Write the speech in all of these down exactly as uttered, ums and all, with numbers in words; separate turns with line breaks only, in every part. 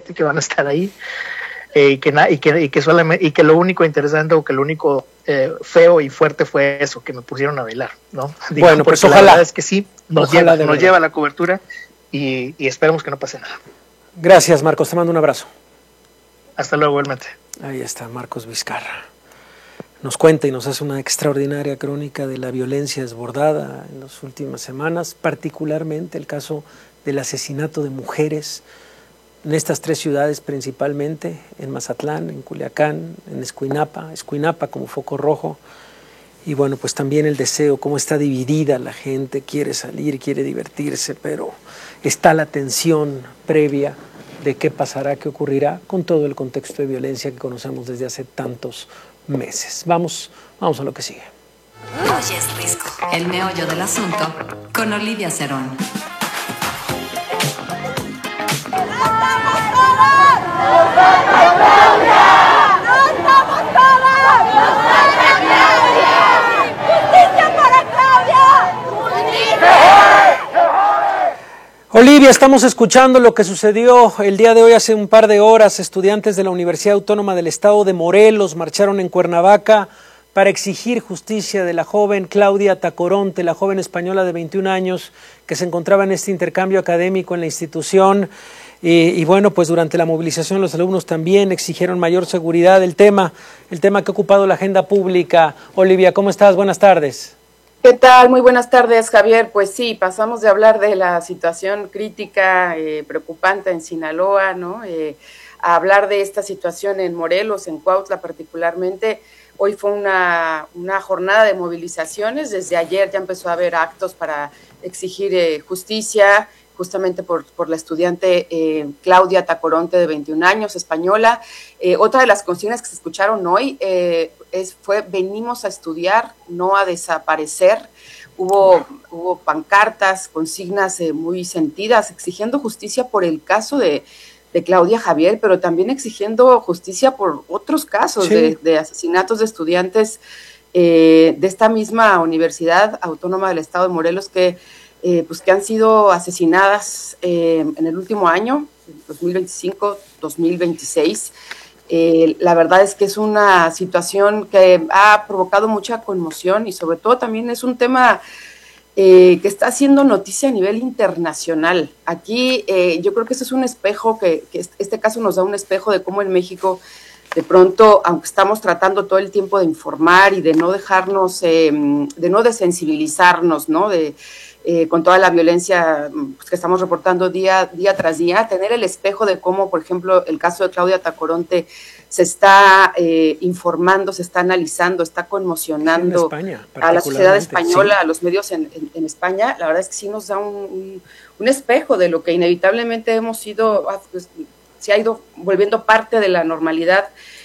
siete que van a estar ahí, eh, y, que na, y, que, y, que solamente, y que lo único interesante o que lo único eh, feo y fuerte fue eso, que me pusieron a bailar, ¿no? Digo,
bueno, pues
ojalá. La verdad es que sí, nos,
ojalá
lleva, nos lleva la cobertura y, y esperemos que no pase nada.
Gracias, Marcos, te mando un abrazo.
Hasta luego, igualmente.
Ahí está Marcos Vizcarra. Nos cuenta y nos hace una extraordinaria crónica de la violencia desbordada en las últimas semanas, particularmente el caso del asesinato de mujeres en estas tres ciudades principalmente, en Mazatlán, en Culiacán, en Escuinapa, Escuinapa como foco rojo. Y bueno, pues también el deseo, cómo está dividida la gente, quiere salir, quiere divertirse, pero está la tensión previa de qué pasará, qué ocurrirá con todo el contexto de violencia que conocemos desde hace tantos meses. Vamos, vamos a lo que sigue.
Oyes Risco, el meollo del asunto, con Olivia Cerón.
Olivia, estamos escuchando lo que sucedió el día de hoy hace un par de horas. Estudiantes de la Universidad Autónoma del Estado de Morelos marcharon en Cuernavaca para exigir justicia de la joven Claudia Tacoronte, la joven española de veintiún años que se encontraba en este intercambio académico en la institución. Y, y bueno, pues durante la movilización los alumnos también exigieron mayor seguridad. El tema, el tema que ha ocupado la agenda pública. Olivia, ¿cómo estás? Buenas tardes.
¿Qué tal? Muy buenas tardes, Javier. Pues sí, pasamos de hablar de la situación crítica, eh, preocupante en Sinaloa, ¿no? Eh, a hablar de esta situación en Morelos, en Cuautla particularmente. Hoy fue una, una jornada de movilizaciones. Desde ayer ya empezó a haber actos para exigir eh, justicia, justamente por, por la estudiante eh, Claudia Tacoronte, de veintiún años, española. Eh, otra de las consignas que se escucharon hoy eh, es, fue venimos a estudiar, no a desaparecer. Hubo, hubo pancartas, consignas eh, muy sentidas, exigiendo justicia por el caso de, de Claudia, Javier, pero también exigiendo justicia por otros casos, sí, de, de asesinatos de estudiantes eh, de esta misma Universidad Autónoma del Estado de Morelos que Eh, pues que han sido asesinadas eh, en el último año, dos mil veinticinco, dos mil veintiséis. Eh, la verdad es que es una situación que ha provocado mucha conmoción y sobre todo también es un tema eh, que está haciendo noticia a nivel internacional. Aquí eh, yo creo que este es un espejo, que, que este caso nos da un espejo de cómo en México de pronto, aunque estamos tratando todo el tiempo de informar y de no dejarnos, eh, de no desensibilizarnos, ¿no? De Eh, con toda la violencia pues, que estamos reportando día, día tras día, tener el espejo de cómo, por ejemplo, el caso de Claudia Tacoronte se está eh, informando, se está analizando, está conmocionando
España,
a la sociedad española,
sí,
a los medios en, en, en España. La verdad es que sí nos da un, un, un espejo de lo que inevitablemente hemos sido, pues, se ha ido volviendo parte de la normalidad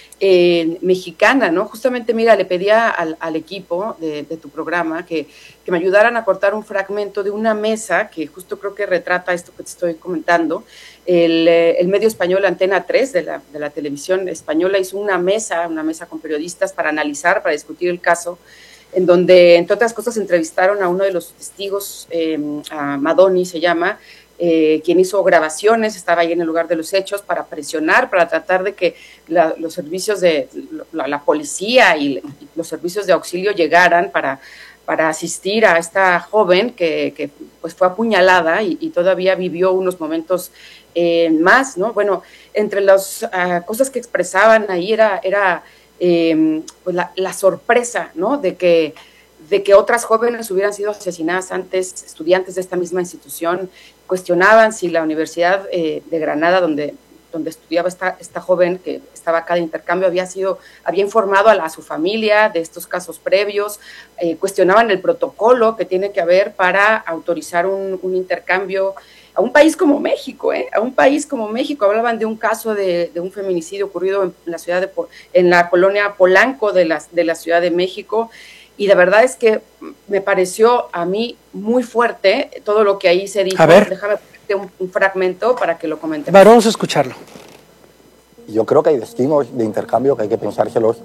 Eh, mexicana, ¿no? Justamente, mira, le pedía al, al equipo de, de tu programa que, que me ayudaran a cortar un fragmento de una mesa que justo creo que retrata esto que te estoy comentando. El, el medio español Antena tres de la, de la televisión española hizo una mesa, una mesa con periodistas para analizar, para discutir el caso, en donde, entre otras cosas, entrevistaron a uno de los testigos, eh, a Madoni se llama, Eh, quien hizo grabaciones, estaba ahí en el lugar de los hechos para presionar, para tratar de que la, los servicios de la, la policía y, y los servicios de auxilio llegaran para, para asistir a esta joven que, que pues fue apuñalada y, y todavía vivió unos momentos eh, más, ¿no? Bueno, entre las uh, cosas que expresaban ahí era, era eh, pues la, la sorpresa, ¿no? De que de que otras jóvenes hubieran sido asesinadas antes, estudiantes de esta misma institución. Cuestionaban si la Universidad eh, de Granada, donde, donde estudiaba esta, esta joven que estaba acá de intercambio, había sido, había informado a, la, a su familia de estos casos previos, eh, cuestionaban el protocolo que tiene que haber para autorizar un, un intercambio a un país como México, ¿eh? A un país como México. Hablaban de un caso de, de un feminicidio ocurrido en la ciudad de, en la colonia Polanco de la, de la Ciudad de México. Y la verdad es que me pareció a mí muy fuerte todo lo que ahí se dijo.
A ver.
Déjame ponerte un, un fragmento para que lo comentemos.
Vamos a escucharlo.
Yo creo que hay destinos de intercambio que hay que pensárselos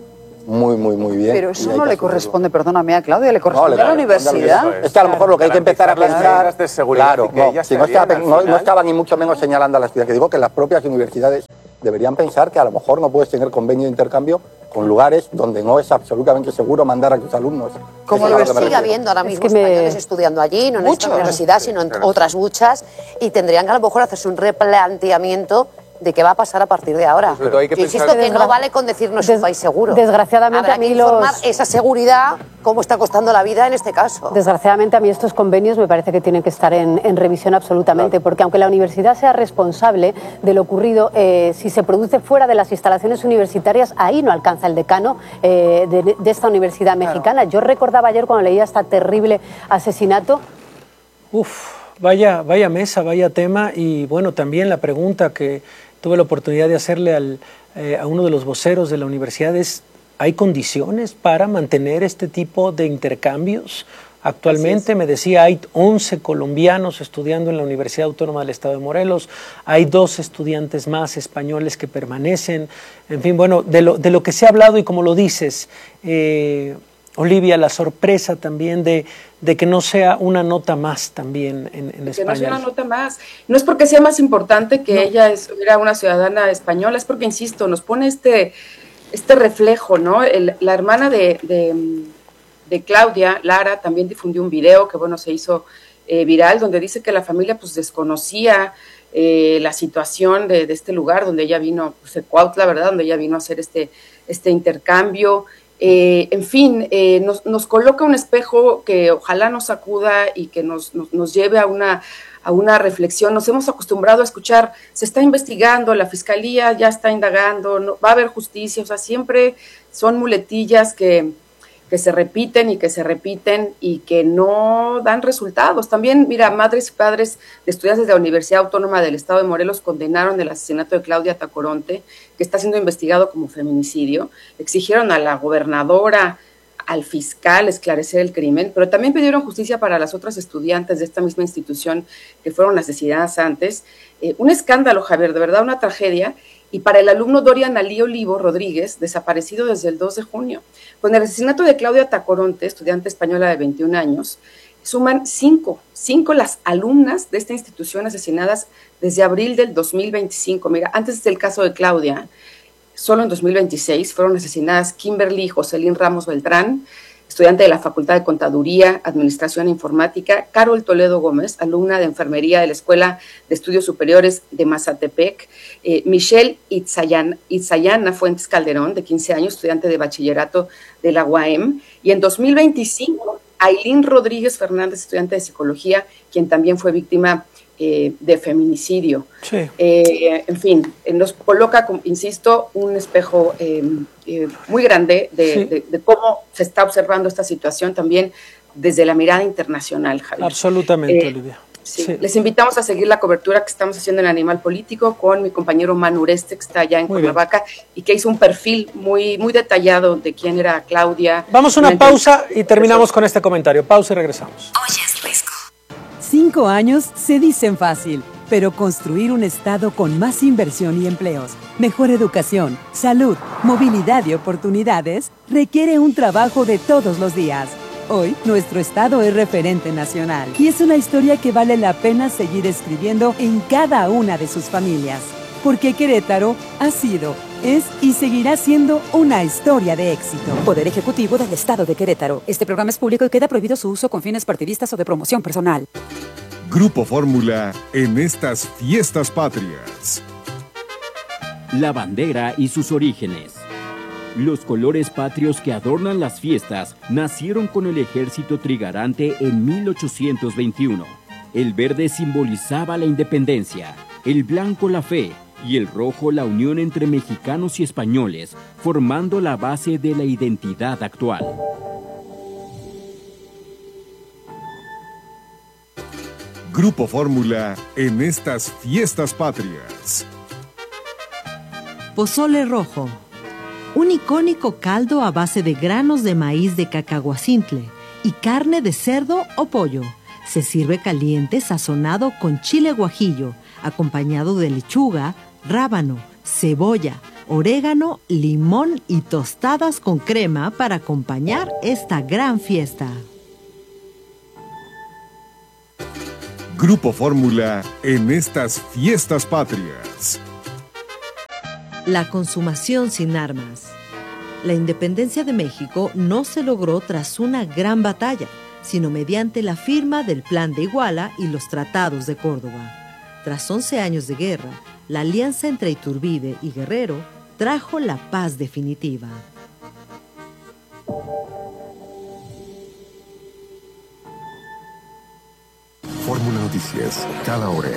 muy, muy, muy bien.
Pero eso no le corresponde, perdóname a Claudia, le corresponde
no, le
a la universidad.
Es. es que a lo mejor lo que hay que empezar a pensar...
De seguridad
claro,
que
no, si no, estaba, no, no estaba ni mucho menos señalando a las ciudades, que digo que las propias universidades deberían pensar que a lo mejor no puedes tener convenio de intercambio con lugares donde no es absolutamente seguro mandar a tus alumnos.
Como lo sigue habiendo ahora mismo es que españoles me... estudiando allí, no en esta universidad, sino en otras muchas, y tendrían que a lo mejor hacerse un replanteamiento de qué va a pasar a partir de ahora.
Pero hay que
Yo insisto que, que no vale con decirnos Des... un país seguro.
Desgraciadamente
Habrá
a mí
que
los...
informar esa seguridad, cómo está costando la vida en este caso.
Desgraciadamente a mí estos convenios me parece que tienen que estar en, en revisión absolutamente, claro. Porque aunque la universidad sea responsable de lo ocurrido, eh, si se produce fuera de las instalaciones universitarias, ahí no alcanza el decano eh, de, de esta universidad mexicana. Claro. Yo recordaba ayer cuando leía este terrible asesinato.
Uf, vaya, vaya mesa, vaya tema, y bueno, también la pregunta que tuve la oportunidad de hacerle al, eh, a uno de los voceros de la universidad es, ¿hay condiciones para mantener este tipo de intercambios? Actualmente me decía, hay once colombianos estudiando en la Universidad Autónoma del Estado de Morelos, hay dos estudiantes más españoles que permanecen, en fin, bueno, de lo, de lo que se ha hablado y como lo dices, eh, Olivia, la sorpresa también de, de que no sea una nota más también en, en España.
Que no sea una nota más. No es porque sea más importante que no. ella es, era una ciudadana española, es porque, insisto, nos pone este, este reflejo, ¿no? El, la hermana de, de, de Claudia, Lara, también difundió un video que, bueno, se hizo eh, viral, donde dice que la familia, pues, desconocía eh, la situación de, de este lugar donde ella vino, pues, el Cuautla, ¿verdad?, donde ella vino a hacer este, este intercambio. Eh, en fin, eh, nos, nos coloca un espejo que ojalá nos sacuda y que nos, nos, nos lleve a una, a una reflexión. Nos hemos acostumbrado a escuchar, se está investigando, la fiscalía ya está indagando, no, va a haber justicia, o sea, siempre son muletillas que, que se repiten y que se repiten y que no dan resultados. También, mira, madres y padres de estudiantes de la Universidad Autónoma del Estado de Morelos condenaron el asesinato de Claudia Tacoronte, que está siendo investigado como feminicidio. Exigieron a la gobernadora, al fiscal esclarecer el crimen, pero también pidieron justicia para las otras estudiantes de esta misma institución que fueron asesinadas antes. Eh, un escándalo, Javier, de verdad una tragedia. Y para el alumno Dorian Alí Olivo Rodríguez, desaparecido desde el dos de junio. Con el asesinato de Claudia Tacoronte, estudiante española de veintiún años, suman cinco, cinco las alumnas de esta institución asesinadas desde abril del dos mil veinticinco. Mira, antes del caso de Claudia, solo en dos mil veintiséis fueron asesinadas Kimberly Jocelyn Ramos Beltrán, estudiante de la Facultad de Contaduría, Administración e Informática, Carol Toledo Gómez, alumna de Enfermería de la Escuela de Estudios Superiores de Mazatepec, eh, Michelle Itzayana, Itzayana Fuentes Calderón, de quince años, estudiante de Bachillerato de la U A M, y en dos mil veinticinco, Ailín Rodríguez Fernández, estudiante de Psicología, quien también fue víctima eh, de feminicidio.
Sí.
Eh, en fin, nos coloca, insisto, un espejo eh, eh, muy grande de, sí. de, de cómo se está observando esta situación también desde la mirada internacional, Javier.
Absolutamente,
eh,
Olivia.
Sí.
Sí.
Les invitamos a seguir la cobertura que estamos haciendo en Animal Político con mi compañero Manu Ureste, que está allá en Cuernavaca y que hizo un perfil muy, muy detallado de quién era Claudia.
Vamos a una pausa y terminamos con este comentario. Pausa y regresamos.
Oyes Risco.
Cinco años se dicen fácil, pero construir un estado con más inversión y empleos, mejor educación, salud, movilidad y oportunidades requiere un trabajo de todos los días. Hoy, nuestro estado es referente nacional y es una historia que vale la pena seguir escribiendo en cada una de sus familias. Porque Querétaro ha sido, es y seguirá siendo una historia de éxito.
Poder Ejecutivo del Estado de Querétaro. Este programa es público y queda prohibido su uso con fines partidistas o de promoción personal.
Grupo Fórmula en estas fiestas patrias.
La bandera y sus orígenes. Los colores patrios que adornan las fiestas nacieron con el ejército trigarante en mil ochocientos veintiuno. El verde simbolizaba la independencia, el blanco la fe y el rojo la unión entre mexicanos y españoles, formando la base de la identidad actual.
Grupo Fórmula en estas fiestas patrias.
Pozole rojo. Un icónico caldo a base de granos de maíz de cacahuacintle y carne de cerdo o pollo. Se sirve caliente sazonado con chile guajillo, acompañado de lechuga, rábano, cebolla, orégano, limón y tostadas con crema para acompañar esta gran fiesta.
Grupo Fórmula en estas fiestas patrias.
La consumación sin armas. La independencia de México no se logró tras una gran batalla, sino mediante la firma del Plan de Iguala y los tratados de Córdoba. Tras once años de guerra, la alianza entre Iturbide y Guerrero trajo la paz definitiva.
Fórmula Noticias, cada hora.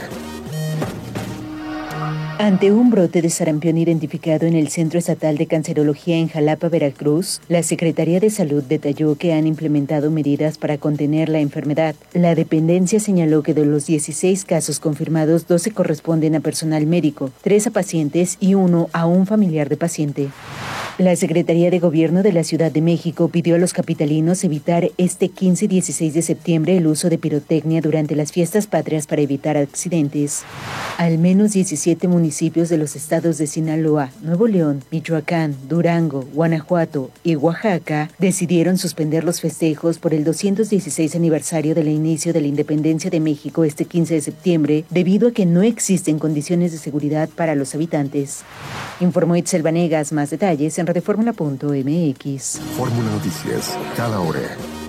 Ante un brote de sarampión identificado en el Centro Estatal de Cancerología en Jalapa, Veracruz, la Secretaría de Salud detalló que han implementado medidas para contener la enfermedad. La dependencia señaló que de los dieciséis casos confirmados, doce corresponden a personal médico, tres a pacientes y uno a un familiar de paciente. La Secretaría de Gobierno de la Ciudad de México pidió a los capitalinos evitar este quince y dieciséis de septiembre el uso de pirotecnia durante las fiestas patrias para evitar accidentes. Al menos diecisiete municipios de los estados de Sinaloa, Nuevo León, Michoacán, Durango, Guanajuato y Oaxaca decidieron suspender los festejos por el doscientos dieciséis aniversario del inicio de la independencia de México este quince de septiembre, debido a que no existen condiciones de seguridad para los habitantes. Informó Itzel Vanegas. Más detalles en radioformula punto m x.
Fórmula Noticias, cada hora.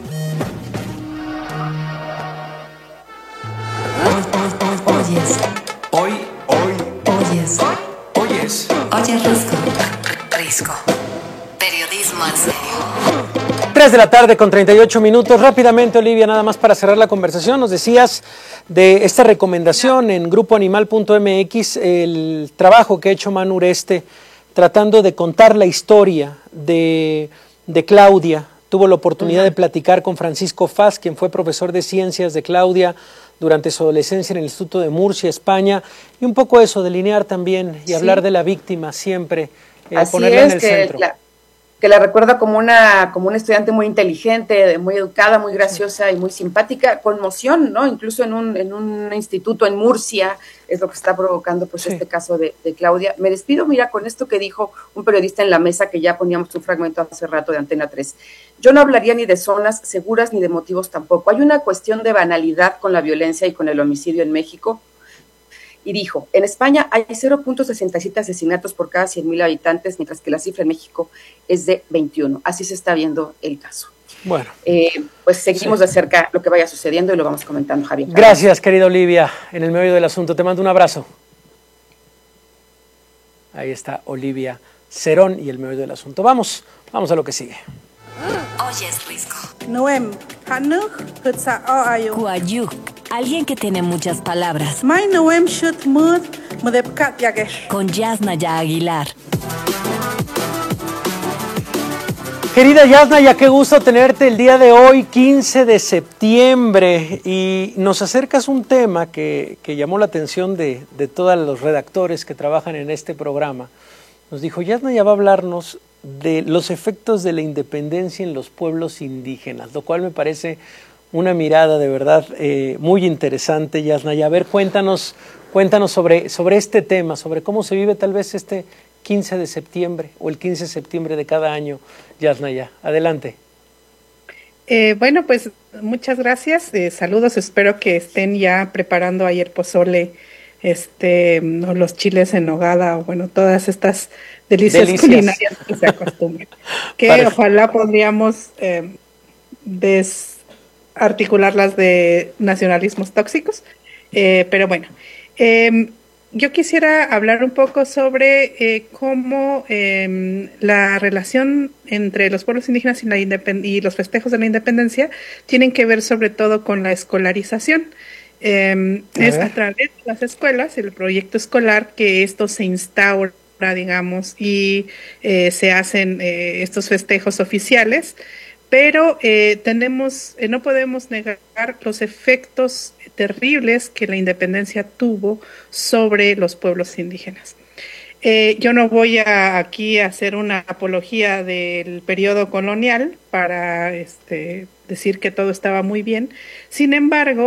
Oyes.
Hoy, hoy.
Oyes.
Oyes.
Oyes Risco. Risco. Periodismo en serio.
tres de la tarde con treinta y ocho minutos. Rápidamente, Olivia, nada más para cerrar la conversación. Nos decías de esta recomendación en grupo animal punto m x, el trabajo que ha hecho Manu Ureste tratando de contar la historia de, de Claudia. Tuvo la oportunidad de platicar con Francisco Faz, quien fue profesor de ciencias de Claudia durante su adolescencia en el Instituto de Murcia, España, y un poco eso, delinear también y sí. hablar de la víctima siempre, eh, ponerla en el centro.
La, que la recuerda como una, como una estudiante muy inteligente, muy educada, muy graciosa y muy simpática, conmoción, ¿no? Incluso en un, en un instituto en Murcia, es lo que está provocando pues sí. este caso de, de Claudia. Me despido, mira, con esto que dijo un periodista en la mesa, que ya poníamos un fragmento hace rato de Antena tres. Yo no hablaría ni de zonas seguras ni de motivos tampoco. Hay una cuestión de banalidad con la violencia y con el homicidio en México. Y dijo, en España hay cero punto sesenta y siete asesinatos por cada cien mil habitantes, mientras que la cifra en México es de veintiuno. Así se está viendo el caso.
Bueno.
Eh, pues seguimos sí. de cerca lo que vaya sucediendo y lo vamos comentando, Javier.
Gracias, querida Olivia, en el medio del asunto. Te mando un abrazo. Ahí está Olivia Cerón y el medio del asunto. Vamos, vamos a lo que sigue.
Oyes Risco.
Noem, Hanuch, Hutsa Ayo.
Kuayu, alguien que tiene muchas palabras.
My Noem Shut Mud, Mudepkat Yagesh.
Con Yasnaya Aguilar.
Querida Yasnaya, qué gusto tenerte el día de hoy, quince de septiembre, y nos acercas un tema que, que llamó la atención de, de todos los redactores que trabajan en este programa. Nos dijo, Yasnaya va a hablarnos de los efectos de la independencia en los pueblos indígenas, lo cual me parece una mirada de verdad eh, muy interesante, Yasnaya. A ver, cuéntanos, cuéntanos sobre, sobre este tema, sobre cómo se vive tal vez este quince de septiembre o el quince de septiembre de cada año, Yasnaya. Adelante.
Eh, bueno, pues muchas gracias, eh, saludos, espero que estén ya preparando ayer pozole, este, o los chiles en nogada, o bueno, todas estas delicias, delicias. culinarias que se acostumbran. Que Parece. ojalá podríamos eh, desarticularlas de nacionalismos tóxicos, eh, pero bueno, eh, yo quisiera hablar un poco sobre eh, cómo eh, la relación entre los pueblos indígenas y, la independ- y los festejos de la independencia tienen que ver sobre todo con la escolarización. Eh, a es ver. a través de las escuelas, el proyecto escolar, que esto se instaura, digamos, y eh, se hacen eh, estos festejos oficiales, pero eh, tenemos, eh, no podemos negar los efectos terribles que la independencia tuvo sobre los pueblos indígenas. Eh, yo no voy a aquí a hacer una apología del periodo colonial para este, decir que todo estaba muy bien. Sin embargo,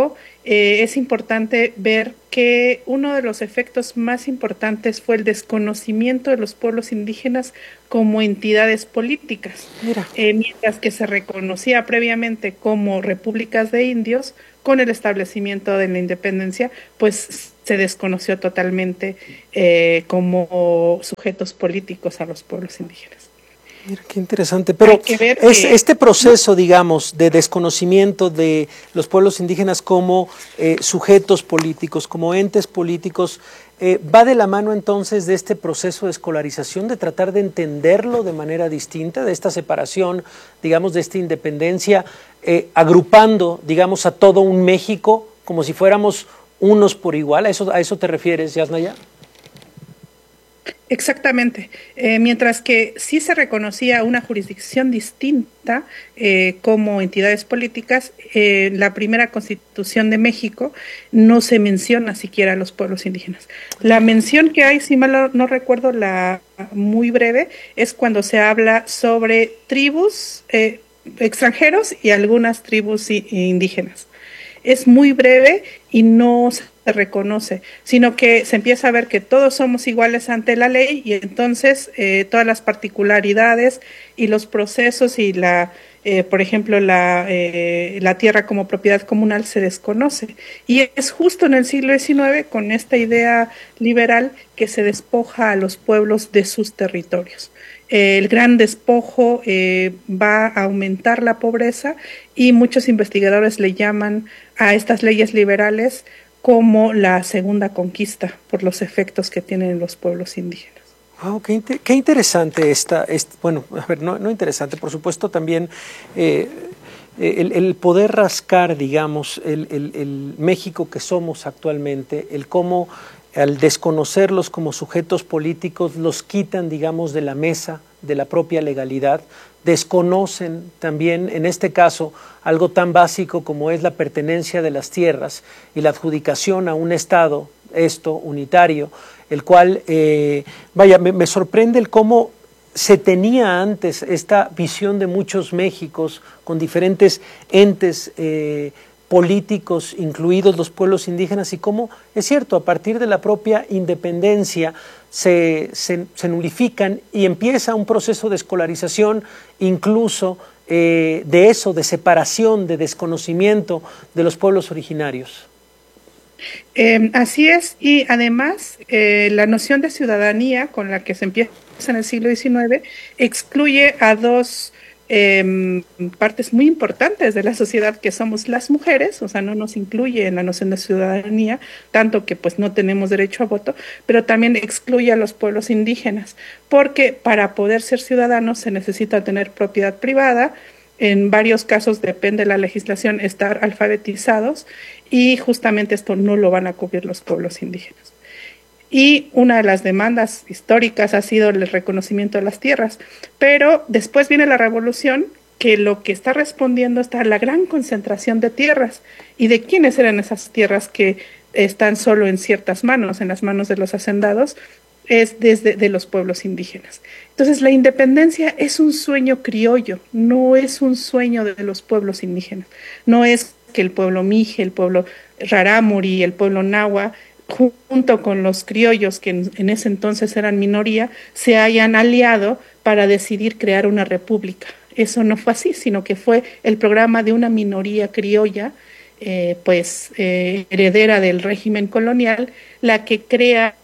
eh, es importante ver que uno de los efectos más importantes fue el desconocimiento de los pueblos indígenas como entidades políticas. Eh, mientras que se reconocía previamente como repúblicas de indios, con el establecimiento de la independencia, pues se desconoció totalmente eh, como sujetos políticos a los pueblos indígenas.
Mira, qué interesante, pero es, que, este proceso, digamos, de desconocimiento de los pueblos indígenas como eh, sujetos políticos, como entes políticos, eh, va de la mano entonces de este proceso de escolarización, de tratar de entenderlo de manera distinta, de esta separación, digamos, de esta independencia, eh, agrupando, digamos, a todo un México como si fuéramos unos por igual. ¿A eso, a eso te refieres, Yasnaya?
Exactamente. Eh, mientras que sí se reconocía una jurisdicción distinta eh, como entidades políticas, eh, la primera Constitución de México no se menciona siquiera a los pueblos indígenas. La mención que hay, si mal no recuerdo, la muy breve, es cuando se habla sobre tribus eh, extranjeros y algunas tribus indígenas. Es muy breve y no se reconoce, sino que se empieza a ver que todos somos iguales ante la ley y entonces eh, todas las particularidades y los procesos y la, eh, por ejemplo, la, eh, la tierra como propiedad comunal se desconoce. Y es justo en el siglo diecinueve con esta idea liberal que se despoja a los pueblos de sus territorios. El gran despojo eh, va a aumentar la pobreza y muchos investigadores le llaman a estas leyes liberales como la segunda conquista por los efectos que tienen en los pueblos indígenas.
Wow, qué, inter qué interesante esta, esta, bueno, a ver, no, no interesante, por supuesto también eh, el, el poder rascar, digamos, el, el, el México que somos actualmente, el cómo al desconocerlos como sujetos políticos los quitan, digamos, de la mesa de la propia legalidad, desconocen también, en este caso, algo tan básico como es la pertenencia de las tierras y la adjudicación a un Estado, esto, unitario, el cual, eh, vaya, me, me sorprende el cómo se tenía antes esta visión de muchos Méxicos con diferentes entes eh, políticos, incluidos los pueblos indígenas, y cómo, es cierto, a partir de la propia independencia se, se, se nulifican y empieza un proceso de escolarización, incluso eh, de eso, de separación, de desconocimiento de los pueblos originarios.
Eh, así es, y además eh, la noción de ciudadanía con la que se empieza en el siglo diecinueve excluye a dos Eh, partes muy importantes de la sociedad que somos las mujeres, o sea, no nos incluye en la noción de ciudadanía, tanto que pues no tenemos derecho a voto, pero también excluye a los pueblos indígenas, porque para poder ser ciudadanos se necesita tener propiedad privada, en varios casos depende de la legislación estar alfabetizados y justamente esto no lo van a cubrir los pueblos indígenas. Y una de las demandas históricas ha sido el reconocimiento de las tierras, pero después viene la revolución, que lo que está respondiendo está a la gran concentración de tierras. ¿Y de quiénes eran esas tierras que están solo en ciertas manos, en las manos de los hacendados? Es desde de los pueblos indígenas. Entonces la independencia es un sueño criollo, no es un sueño de los pueblos indígenas. No es que el pueblo mije, el pueblo rarámuri, el pueblo nahua, junto con los criollos, que en, en ese entonces eran minoría, se hayan aliado para decidir crear una república. Eso no fue así, sino que fue el programa de una minoría criolla, eh, pues eh, heredera del régimen colonial, la que crea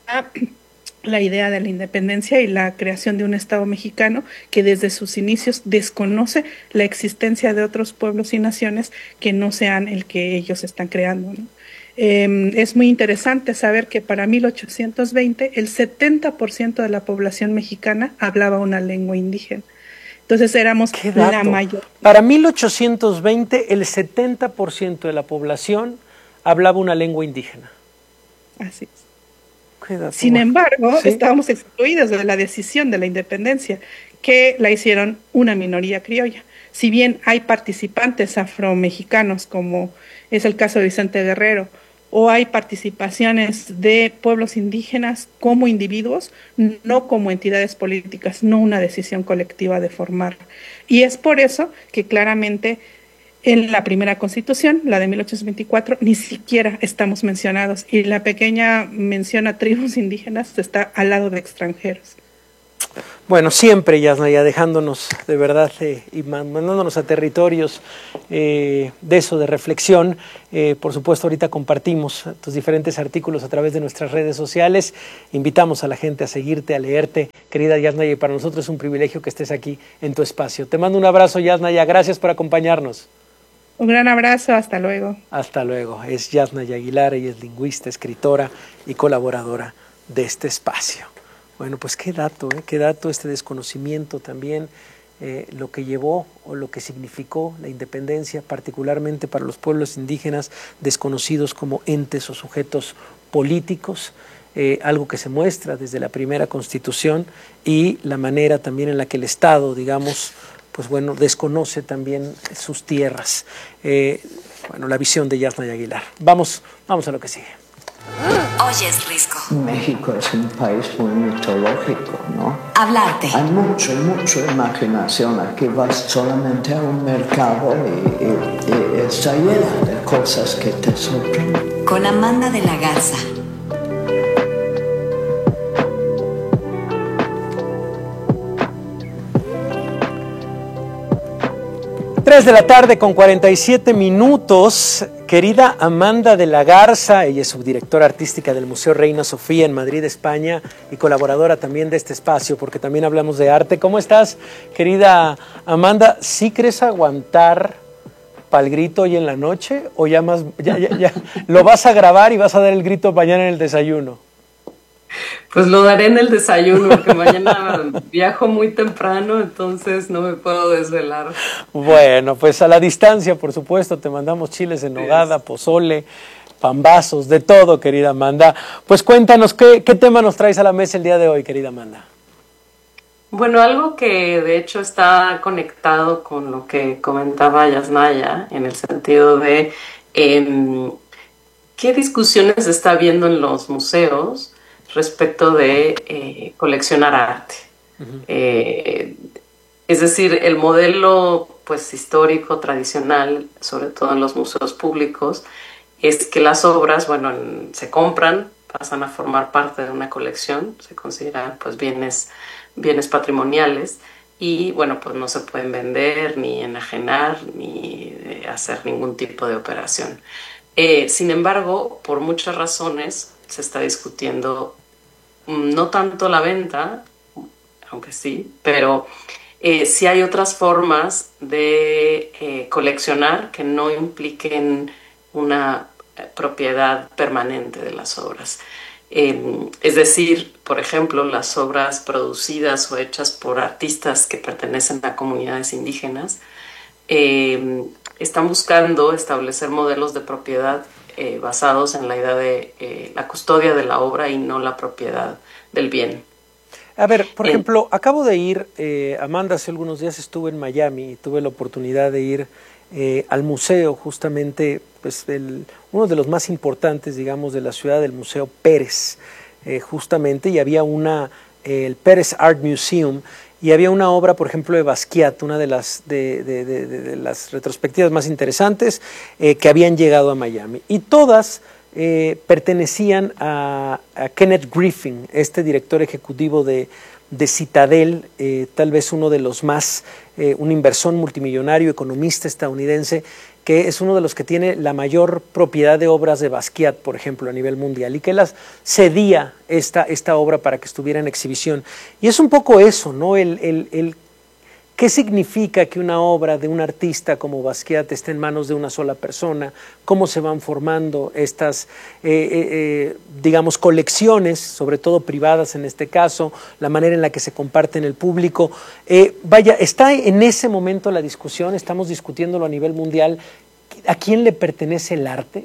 la idea de la independencia y la creación de un Estado mexicano que desde sus inicios desconoce la existencia de otros pueblos y naciones que no sean el que ellos están creando, ¿no? Eh, es muy interesante saber que para mil ochocientos veinte el setenta por ciento de la población mexicana hablaba una lengua indígena. Entonces éramos la mayor.
Para mil ochocientos veinte el setenta por ciento de la población hablaba una lengua indígena.
Así es. Sin embargo, ¿sí? Estábamos excluidos de la decisión de la independencia, que la hicieron una minoría criolla. Si bien hay participantes afromexicanos, como es el caso de Vicente Guerrero, o hay participaciones de pueblos indígenas como individuos, no como entidades políticas, no una decisión colectiva de formar. Y es por eso que claramente En la primera constitución, la de mil ochocientos veinticuatro, ni siquiera estamos mencionados y la pequeña mención a tribus indígenas está al lado de extranjeros.
Bueno, siempre, Yasnaya, dejándonos de verdad eh, y mandándonos a territorios eh, de eso, de reflexión. Eh, por supuesto, ahorita compartimos tus diferentes artículos a través de nuestras redes sociales. Invitamos a la gente a seguirte, a leerte. Querida Yasnaya, y para nosotros es un privilegio que estés aquí en tu espacio. Te mando un abrazo, Yasnaya. Gracias por acompañarnos.
Un gran abrazo, hasta luego.
Hasta luego. Es Yasnaya Aguilar, ella es lingüista, escritora y colaboradora de este espacio. Bueno, pues qué dato, ¿eh? Qué dato este desconocimiento también, eh, lo que llevó o lo que significó la independencia, particularmente para los pueblos indígenas desconocidos como entes o sujetos políticos, eh, algo que se muestra desde la primera Constitución y la manera también en la que el Estado, digamos, pues bueno, desconoce también sus tierras. Eh, bueno, la visión de Yasnaya Aguilar. Vamos, vamos a lo que sigue.
Oyes Risco.
México es un país muy mitológico, ¿no?
Hablarte.
Hay mucho, mucha imaginación. Aquí vas solamente a un mercado y, y, y está llena de cosas que te sorprenden.
Con Amanda de la Garza.
tres de la tarde con cuarenta y siete minutos. Querida Amanda de la Garza, ella es subdirectora artística del Museo Reina Sofía en Madrid, España, y colaboradora también de este espacio, porque también hablamos de arte. ¿Cómo estás, querida Amanda? ¿Sí crees aguantar para el grito hoy en la noche? ¿O ya más, ya, ya, ya lo vas a grabar y vas a dar el grito mañana en el desayuno?
Pues lo daré en el desayuno, porque mañana viajo muy temprano, entonces no me puedo desvelar.
Bueno, pues a la distancia, por supuesto, te mandamos chiles en nogada, pozole, pambazos, de todo, querida Amanda. Pues cuéntanos, ¿qué, qué tema nos traes a la mesa el día de hoy, querida Amanda?
Bueno, algo que de hecho está conectado con lo que comentaba Yasnaya, en el sentido de eh, qué discusiones se está viendo en los museos respecto de eh, coleccionar arte. Uh-huh. eh, es decir, el modelo pues histórico, tradicional, sobre todo en los museos públicos, es que las obras, bueno, en, se compran, pasan a formar parte de una colección, se consideran pues bienes, bienes patrimoniales y bueno, pues no se pueden vender, ni enajenar, ni eh, hacer ningún tipo de operación. Eh, sin embargo, por muchas razones se está discutiendo no tanto la venta, aunque sí, pero eh, sí hay otras formas de eh, coleccionar que no impliquen una eh, propiedad permanente de las obras. Eh, es decir, por ejemplo, las obras producidas o hechas por artistas que pertenecen a comunidades indígenas eh, están buscando establecer modelos de propiedad Eh, basados en la idea de eh, la custodia de la obra y no la propiedad del bien.
A ver, por eh, ejemplo, acabo de ir, eh, Amanda, hace algunos días estuve en Miami y tuve la oportunidad de ir eh, al museo, justamente, pues el, uno de los más importantes, digamos, de la ciudad, el Museo Pérez, eh, justamente, y había una, eh, el Pérez Art Museum, y había una obra, por ejemplo, de Basquiat, una de las, de, de, de, de, de las retrospectivas más interesantes eh, que habían llegado a Miami. Y todas eh, pertenecían a, a Kenneth Griffin, este director ejecutivo de, de Citadel, eh, tal vez uno de los más, eh, un inversor multimillonario, economista estadounidense, que es uno de los que tiene la mayor propiedad de obras de Basquiat, por ejemplo, a nivel mundial, y que las cedía esta, esta obra para que estuviera en exhibición. Y es un poco eso, ¿no? El, el, el, ¿qué significa que una obra de un artista como Basquiat esté en manos de una sola persona? ¿Cómo se van formando estas, eh, eh, eh, digamos, colecciones, sobre todo privadas en este caso, la manera en la que se comparte en el público? Eh, vaya, está en ese momento la discusión, estamos discutiéndolo a nivel mundial. ¿A quién le pertenece el arte?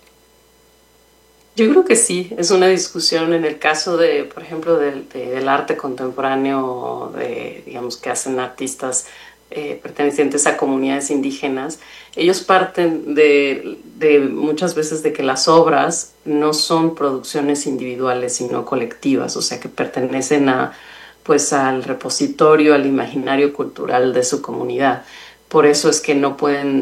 Yo creo que sí, es una discusión en el caso de, por ejemplo, del, de, del arte contemporáneo, de, digamos, que hacen artistas eh, pertenecientes a comunidades indígenas. Ellos parten de, de muchas veces de que las obras no son producciones individuales, sino colectivas, o sea, que pertenecen a, pues, al repositorio, al imaginario cultural de su comunidad. Por eso es que no pueden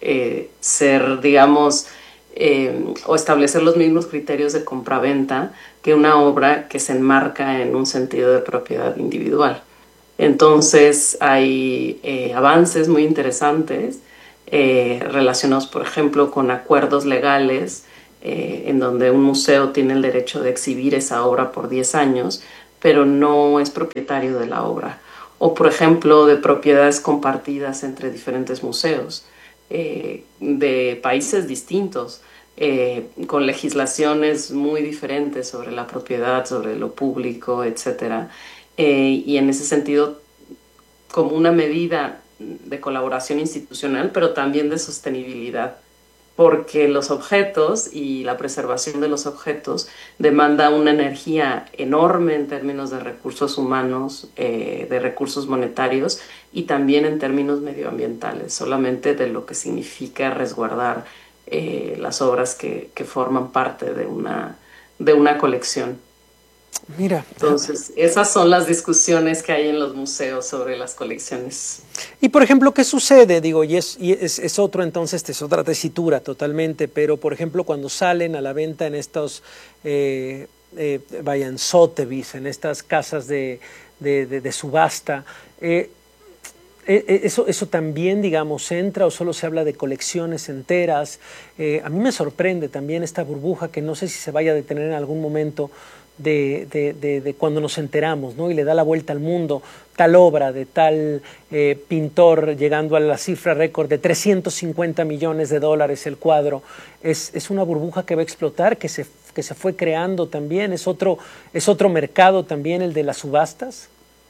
eh, ser, digamos, eh, o establecer los mismos criterios de compraventa que una obra que se enmarca en un sentido de propiedad individual. Entonces hay eh, avances muy interesantes eh, relacionados, por ejemplo, con acuerdos legales eh, en donde un museo tiene el derecho de exhibir esa obra por diez años, pero no es propietario de la obra. O, por ejemplo, de propiedades compartidas entre diferentes museos eh, de países distintos, eh, con legislaciones muy diferentes sobre la propiedad, sobre lo público, etcétera. Eh, y en ese sentido, como una medida de colaboración institucional, pero también de sostenibilidad, porque los objetos y la preservación de los objetos demanda una energía enorme en términos de recursos humanos, eh, de recursos monetarios y también en términos medioambientales, solamente de lo que significa resguardar eh, las obras que, que forman parte de una, de una colección.
Mira.
Entonces, esas son las discusiones que hay en los museos sobre las colecciones.
Y, por ejemplo, ¿qué sucede? Digo, y es, y es, es otro, entonces, es otra tesitura totalmente, pero, por ejemplo, cuando salen a la venta en estos, eh, eh, vaya, en Sotheby's, en estas casas de, de, de, de subasta, eh, Eso, eso también, digamos, entra o solo se habla de colecciones enteras. Eh, a mí me sorprende también esta burbuja que no sé si se vaya a detener en algún momento de, de, de, de cuando nos enteramos, ¿no? Y le da la vuelta al mundo, tal obra de tal eh, pintor llegando a la cifra récord de trescientos cincuenta millones de dólares el cuadro. Es, es una burbuja que va a explotar, que se, que se fue creando también. Es otro, es otro mercado también el de las subastas.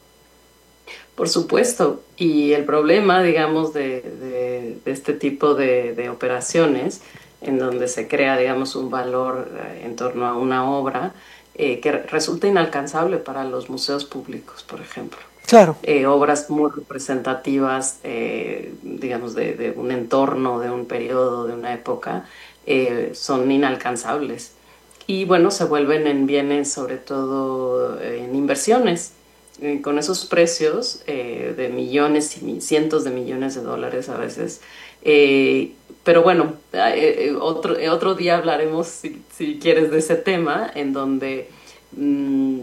Por supuesto, y el problema, digamos, de, de, de este tipo de, de operaciones, en donde se crea, digamos, un valor en torno a una obra eh, que resulta inalcanzable para los museos públicos, por ejemplo.
Claro.
Eh, obras muy representativas, eh, digamos, de, de un entorno, de un periodo, de una época, eh, son inalcanzables. Y, bueno, se vuelven en bienes, sobre todo en inversiones. Con esos precios eh, de millones y cientos de millones de dólares a veces. Eh, pero bueno, eh, otro, otro día hablaremos, si, si quieres, de ese tema, en donde mmm,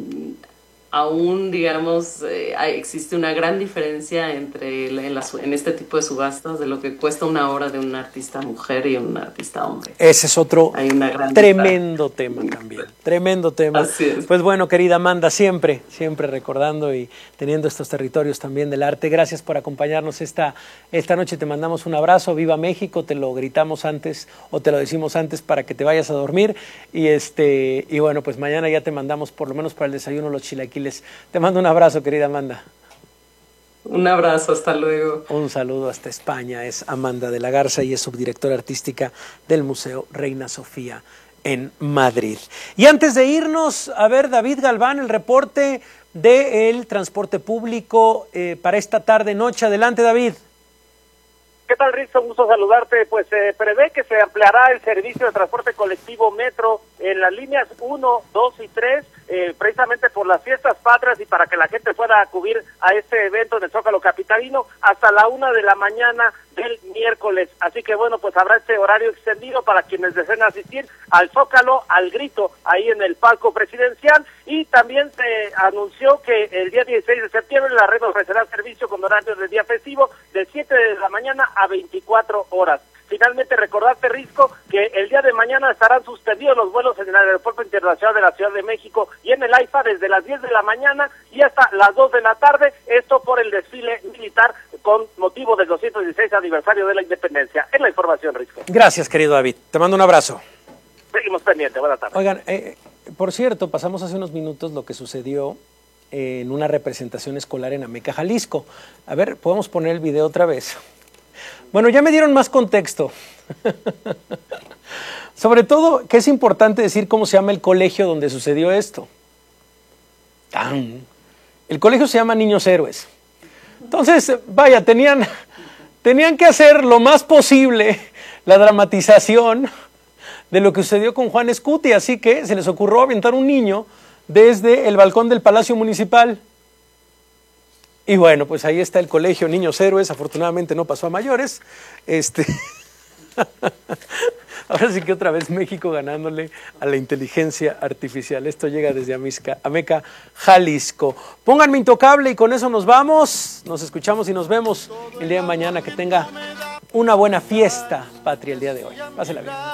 aún, digamos, eh, hay, existe una gran diferencia entre en, las, en este tipo de subastas de lo que cuesta una obra de un artista mujer y un artista hombre.
Ese es otro
hay una gran
tremendo tema también, tremendo tema.
Así es.
Pues bueno, querida Amanda, siempre, siempre recordando y teniendo estos territorios también del arte. Gracias por acompañarnos esta, esta noche. Te mandamos un abrazo. Viva México, te lo gritamos antes o te lo decimos antes para que te vayas a dormir. Y, este, y bueno, pues mañana ya te mandamos por lo menos para el desayuno los chilaquiles. Te mando un abrazo, querida Amanda.
Un abrazo, hasta luego.
Un saludo hasta España. Es Amanda de la Garza y es subdirectora artística del Museo Reina Sofía en Madrid. Y antes de irnos, a ver, David Galván, el reporte del transporte público eh, para esta tarde-noche. Adelante, David.
¿Qué tal, Risto? Un gusto saludarte. Pues se eh, prevé que se ampliará el servicio de transporte colectivo Metro en las líneas uno, dos y tres, eh, precisamente por las fiestas patrias y para que la gente pueda acudir a este evento en el Zócalo capitalino hasta la una de la mañana del miércoles. Así que bueno, pues habrá este horario extendido para quienes deseen asistir al Zócalo, al Grito, ahí en el palco presidencial. Y también se anunció que el día dieciséis de septiembre la red ofrecerá servicio con horarios de día festivo de siete de la mañana a veinticuatro horas. Finalmente, recordarte, Risco, que el día de mañana estarán suspendidos los vuelos en el Aeropuerto Internacional de la Ciudad de México y en el AIFA desde las diez de la mañana y hasta las dos de la tarde, esto por el desfile militar con motivo del doscientos dieciséis aniversario de la independencia. Es la información, Risco.
Gracias, querido David. Te mando un abrazo.
Seguimos pendientes. Buenas tardes.
Oigan, eh, por cierto, pasamos hace unos minutos lo que sucedió en una representación escolar en Ameca, Jalisco. A ver, ¿podemos poner el video otra vez? Bueno, ya me dieron más contexto. Sobre todo, que es importante decir cómo se llama el colegio donde sucedió esto. ¡Tan! El colegio se llama Niños Héroes. Entonces, vaya, tenían, tenían que hacer lo más posible la dramatización de lo que sucedió con Juan Escuti, así que se les ocurrió aventar un niño desde el balcón del Palacio Municipal. Y bueno, pues ahí está el colegio Niños Héroes, afortunadamente no pasó a mayores. Este, Ahora sí que otra vez México ganándole a la inteligencia artificial. Esto llega desde Amisca, Ameca, Jalisco. Pónganme Intocable y con eso nos vamos. Nos escuchamos y nos vemos el día de mañana. Que tenga una buena fiesta patria el día de hoy. Pásela bien.